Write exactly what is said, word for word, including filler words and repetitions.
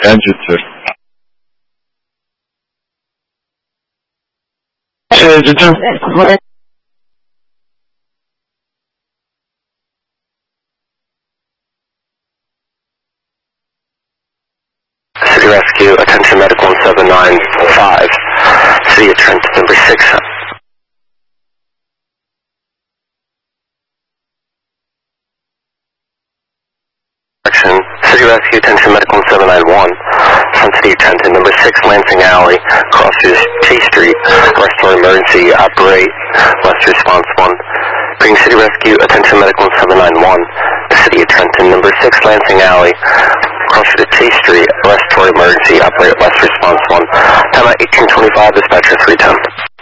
engine, sir. Engine, sir. City Rescue, attention medical one seven nine five. City of Trenton, number six. Action. City Rescue, attention medical one seven nine one. From City of Trenton, number six, Lansing Alley, crosses Chase Street. Restore emergency, operate, last response one. Bring City Rescue, attention medical one seven nine one. City of Trenton, number six, Lansing Alley, crosses to Chase Street. Restore emergency, operate, last response one. Time at eighteen twenty-five, dispatcher three ten.